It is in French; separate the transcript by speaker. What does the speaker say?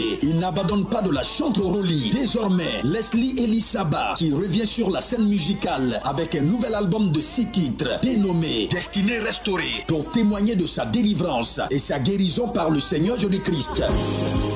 Speaker 1: Il n'abandonne pas de la chanter au lit. Désormais, Leslie Elisaba qui revient sur la scène musicale avec un nouvel album de 6 titres dénommé Destinée restaurée pour témoigner de sa délivrance et sa guérison par le Seigneur Jésus-Christ.